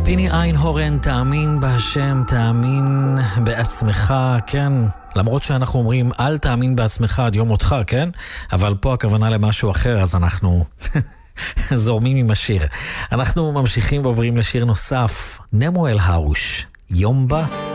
פיני איינהורן, תאמין בהשם, תאמין בעצמך, כן? למרות שאנחנו אומרים, אל תאמין בעצמך עד יום מותך, כן? אבל פה הכוונה למשהו אחר, אז אנחנו זורמים עם השיר. אנחנו ממשיכים ועוברים לשיר נוסף, נמואל הרוש, יום בא.